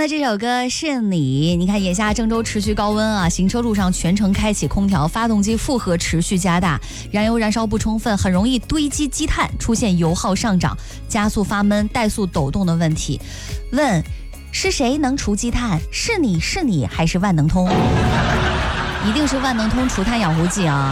这首歌是你。你看，眼下郑州持续高温啊，行车路上全程开启空调，发动机负荷持续加大，燃油燃烧不充分，很容易堆积积碳，出现油耗上涨、加速发闷、怠速抖动的问题。问：是谁能除积碳？是你还是万能通？一定是万能通除碳养护剂啊！